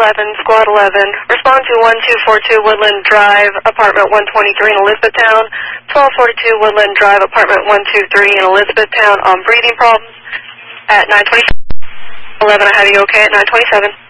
Squad 11. Respond to 1242 Woodland Drive, Apartment 123 in Elizabethtown. 1242 Woodland Drive, Apartment 123 in Elizabethtown on breathing problems at 927. 11, I have you okay at 927.